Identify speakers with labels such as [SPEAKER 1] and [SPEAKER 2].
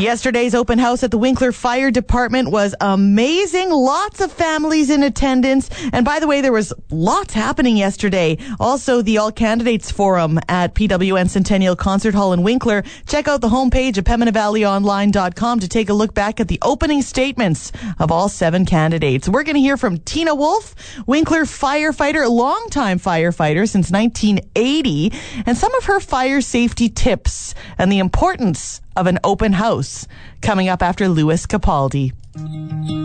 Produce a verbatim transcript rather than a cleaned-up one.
[SPEAKER 1] Yesterday's open house at the Winkler Fire Department was amazing. Lots of families in attendance. And by the way, there was lots happening yesterday. Also, the All Candidates Forum at P W N Centennial Concert Hall in Winkler. Check out the homepage at Pembina Valley Online dot com to take a look back at the opening statements of all seven candidates. We're going to hear from Tina Wolf, Winkler firefighter, longtime firefighter since nineteen eighty, and some of her fire safety tips and the importance of an open house, coming up after Louis Capaldi.